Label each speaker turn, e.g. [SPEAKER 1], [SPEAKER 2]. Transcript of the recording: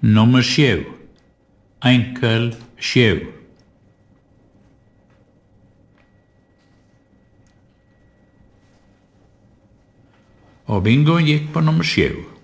[SPEAKER 1] Nummer 7. Enkel 7. Og bingoen gick på nummer 7.